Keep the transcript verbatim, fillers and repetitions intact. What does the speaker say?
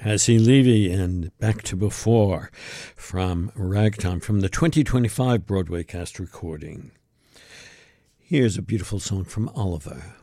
Cassie Levy and Back to Before from Ragtime from the twenty twenty-five Broadway cast recording. Here's a beautiful song from Oliver.